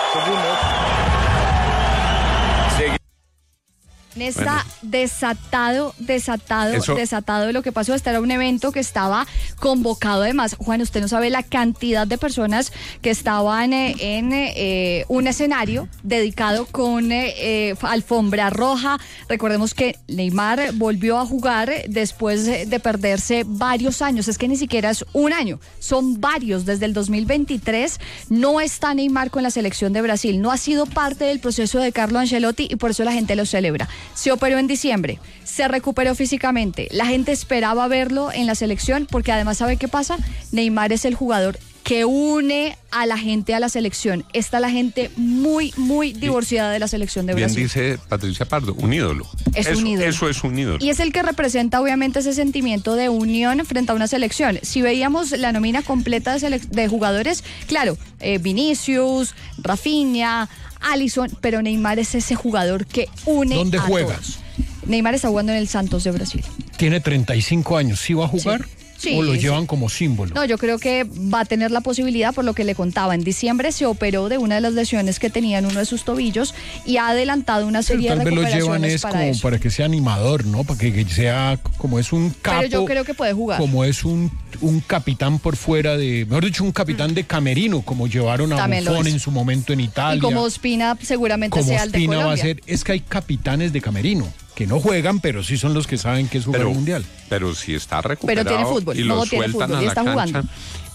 segundos. Está desatado lo que pasó. Este era un evento que estaba convocado. Además, Juan, usted no sabe la cantidad de personas que estaban en un escenario dedicado con alfombra roja. Recordemos que Neymar volvió a jugar después de perderse varios años. Es que ni siquiera es un año, son varios. Desde el 2023 no está Neymar con la selección de Brasil. No ha sido parte del proceso de Carlo Ancelotti y por eso la gente lo celebra. Se operó en diciembre, se recuperó físicamente, la gente esperaba verlo en la selección porque además, ¿sabe qué pasa? Neymar es el jugador que une a la gente a la selección. Está la gente muy, muy divorciada de la selección de Brasil. Bien dice Patricia Pardo, un ídolo. Un ídolo. Eso es un ídolo. Y es el que representa obviamente ese sentimiento de unión frente a una selección. Si veíamos la nómina completa de jugadores, claro, Vinicius, Rafinha, Alisson, pero Neymar es ese jugador que une ¿Dónde a juega? todos. Neymar está jugando en el Santos de Brasil. Tiene 35 años, ¿sí va a jugar? Sí, ¿O lo sí. llevan como símbolo? No, yo creo que va a tener la posibilidad, por lo que le contaba. En diciembre se operó de una de las lesiones que tenía en uno de sus tobillos y ha adelantado una serie de Tal vez lo recuperaciones llevan es para como eso. para que sea animador, ¿no? Para que sea, como es un capo. Pero yo creo que puede jugar. Como es un capitán por fuera de, mejor dicho, un capitán de camerino, como llevaron a También lo Buffon es. en su momento en Italia. Y como Ospina seguramente como sea el de Ospina Colombia. va a ser, es que hay capitanes de camerino que no juegan, pero sí son los que saben que es jugar el mundial. Pero si está recuperado Pero tiene fútbol, y no lo tiene sueltan fútbol, a y la está cancha. jugando.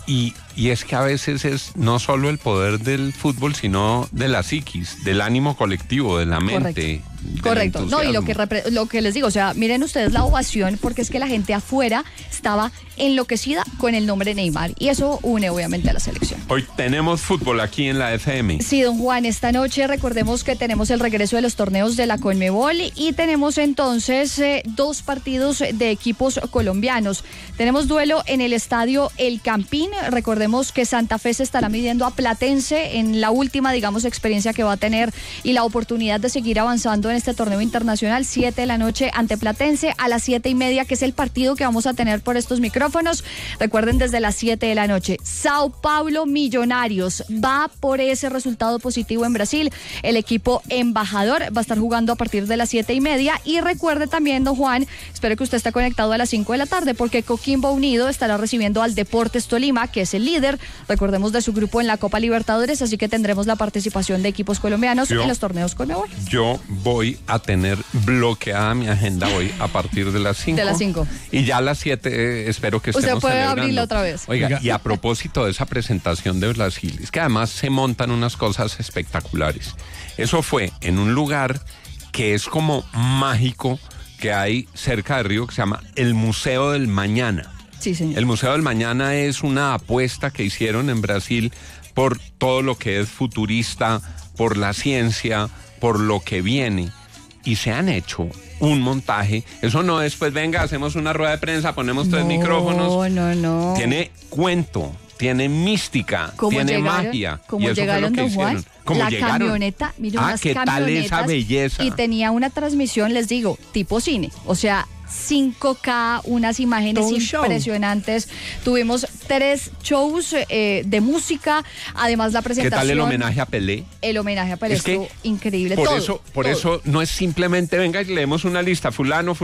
Y es que a veces es no solo el poder del fútbol, sino de la psiquis, del ánimo colectivo, de la mente. Correcto. No, y lo que les digo, o sea, miren ustedes la ovación, porque es que la gente afuera estaba enloquecida con el nombre Neymar. Y eso une obviamente a la selección. Hoy tenemos fútbol aquí en la FM. Sí, don Juan, esta noche recordemos que tenemos el regreso de los torneos de la Conmebol y tenemos entonces 2 partidos de equipos colombianos. Tenemos duelo en el estadio El Campín. Recordemos que Santa Fe se estará midiendo a Platense en la última, digamos, experiencia que va a tener y la oportunidad de seguir avanzando en este torneo internacional. 7 de la noche ante Platense, a las 7:30, que es el partido que vamos a tener por estos micrófonos. Recuerden, desde las 7 de la noche, Sao Paulo Millonarios va por ese resultado positivo en Brasil. El equipo embajador va a estar jugando a partir de las 7:30. Y recuerde también, don Juan, espero que usted esté conectado a las 5 de la tarde, porque Coquimbo Unido estará recibiendo al Deportes Tolima, que es el líder, recordemos, de su grupo en la Copa Libertadores, así que tendremos la participación de equipos colombianos en los torneos Conmebol. Yo voy a tener bloqueada mi agenda hoy a partir de las 5. De las 5. Y ya a las 7 espero que estemos Usted puede celebrando. abrirla otra vez. Oiga, y a propósito de esa presentación de Brasil, es que además se montan unas cosas espectaculares. Eso fue en un lugar que es como mágico, que hay cerca de Río, que se llama el Museo del Mañana. Sí, señor. El Museo del Mañana es una apuesta que hicieron en Brasil por todo lo que es futurista, por la ciencia, por lo que viene. Y se han hecho un montaje. Eso no es, pues venga, hacemos una rueda de prensa, ponemos 3 micrófonos. No. Tiene cuento, tiene mística, tiene magia. Como y eso llegaron, fue lo don que Juan, hicieron. ¿Cómo la llegaron? camioneta, mire, unas ¿qué tal esa belleza? Y tenía una transmisión, les digo, tipo cine, o sea, 5K, unas imágenes impresionantes. Tuvimos 3 shows de música, además la presentación. ¿Qué tal el homenaje a Pelé? El homenaje a Pelé estuvo increíble. Por eso no es simplemente venga y leemos una lista, fulano.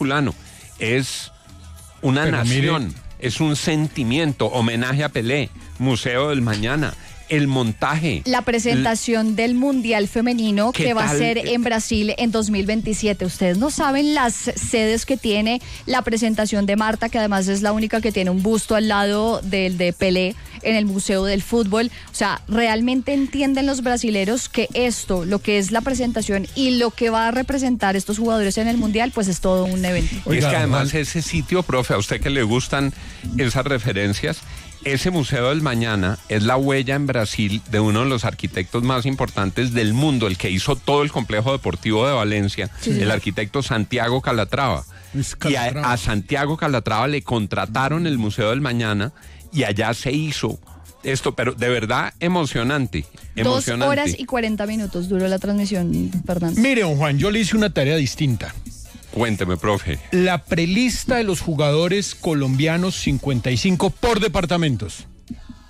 Es una nación, es un sentimiento, homenaje a Pelé, Museo del Mañana. El montaje. La presentación del Mundial Femenino que va a ser en Brasil en 2027. Ustedes no saben las sedes que tiene la presentación de Marta, que además es la única que tiene un busto al lado del de Pelé en el Museo del Fútbol. O sea, realmente entienden los brasileros que esto, lo que es la presentación y lo que va a representar estos jugadores en el Mundial, pues es todo un evento. Y es que además ese sitio, profe, a usted que le gustan esas referencias, ese Museo del Mañana es la huella en Brasil de uno de los arquitectos más importantes del mundo, el que hizo todo el complejo deportivo de Valencia, el arquitecto Santiago Calatrava. Y a Santiago Calatrava le contrataron el Museo del Mañana y allá se hizo esto, pero de verdad emocionante. 2 horas y 40 minutos duró la transmisión, Fernando. Mire, don Juan, yo le hice una tarea distinta. Cuénteme, profe. La prelista de los jugadores colombianos 55 por departamentos.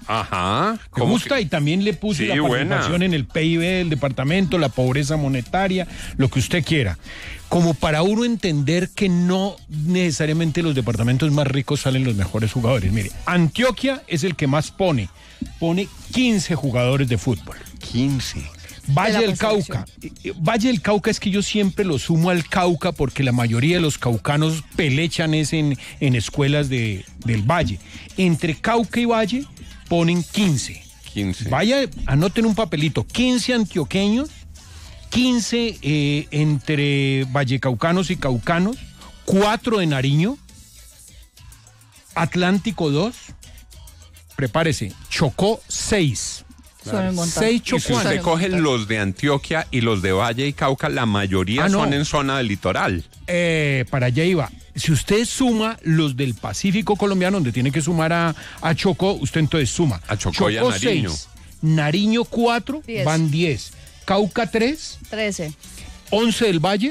Ajá. ¿Me ¿Cómo gusta? que? Y también le puse Sí, la participación buena. en el PIB del departamento, la pobreza monetaria, lo que usted quiera. Como para uno entender que no necesariamente los departamentos más ricos salen los mejores jugadores. Mire, Antioquia es el que más pone 15 jugadores de fútbol. 15. Valle De la del Cauca. Valle del Cauca es que yo siempre lo sumo al Cauca porque la mayoría de los caucanos pelechan es en escuelas del Valle. Entre Cauca y Valle ponen 15. 15. Vaya, anoten un papelito. 15 antioqueños, 15 entre vallecaucanos y caucanos, 4 de Nariño, Atlántico 2, prepárese, Chocó 6. Son un montón. 6 Y si chocuanos. usted coge los de Antioquia y los de Valle y Cauca, la mayoría Ah, no. son en zona del litoral. Para allá iba. Si usted suma los del Pacífico colombiano, donde tiene que sumar a Chocó, usted entonces suma. A Chocó y a Nariño. 6, Nariño 4, 10. van 10. Cauca 3, 13. 11 del Valle,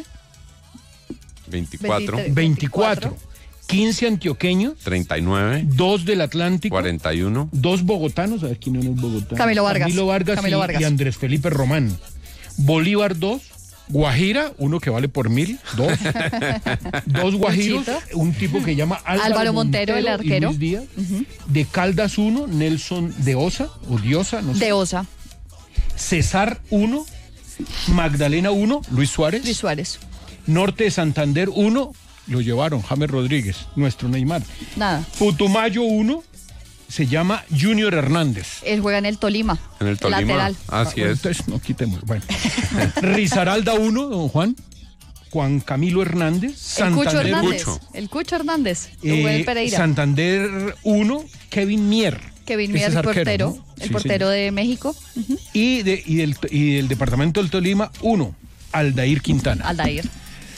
24, 24. 15 antioqueños, 39, 2 del Atlántico, 41. 2 bogotanos, a ver quién no es bogotano. Camilo Vargas. Camilo Vargas y Andrés Felipe Román. Bolívar 2, Guajira, uno que vale por 1000, 2. 2 guajiros, Luchito. un tipo que llama Álvaro Montero, el y arquero. Luis Díaz. De Caldas 1, Nelson de Osa, o Diosa, no sé. De Osa. Cesar 1, Magdalena 1, Luis Suárez. Luis Suárez. Norte de Santander 1, lo llevaron, James Rodríguez, nuestro Neymar. Nada. Putumayo 1, se llama Junior Hernández. Él juega en el Tolima. En el Tolima. Lateral. Así Bueno, es. entonces no quitemos. Bueno. Risaralda 1, don Juan. Juan Camilo Hernández. El Cucho Santander, Hernández. Cucho. El Cucho Hernández. Rubén Pereira. Santander 1, Kevin Mier. Kevin Ese Mier, es el arquero, portero. ¿no? El Sí, portero señor. de México. Y del departamento del Tolima 1, Aldair Quintana. Aldair.